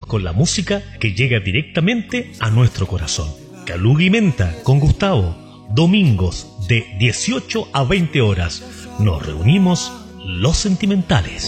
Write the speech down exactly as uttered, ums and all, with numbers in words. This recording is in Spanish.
con la música que llega directamente a nuestro corazón. Caluga y Menta con Gustavo, domingos de dieciocho a veinte horas. Nos reunimos los sentimentales.